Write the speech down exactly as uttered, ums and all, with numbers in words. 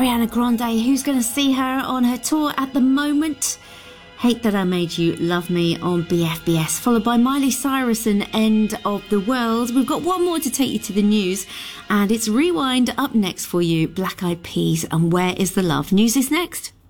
Ariana Grande, who's going to see her on her tour at the moment. Hate That I Made You Love Me on B F B S, followed by Miley Cyrus and End of the World. We've got one more to take you to the news, and it's Rewind up next for you. Black Eyed Peas and Where Is the Love? News is next.